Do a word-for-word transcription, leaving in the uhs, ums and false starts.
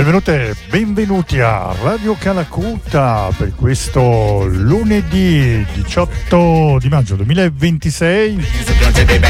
Benvenute e benvenuti a Radio Calacuta per questo lunedì diciotto di maggio duemilaventisei.